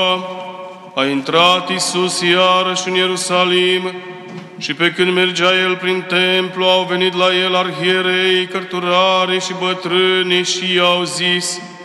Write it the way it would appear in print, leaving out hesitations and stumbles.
A intrat Iisus iarăși în Ierusalim și pe când mergea el prin templu, au venit la el arhierei, cărturarii și bătrânii și i-au zis: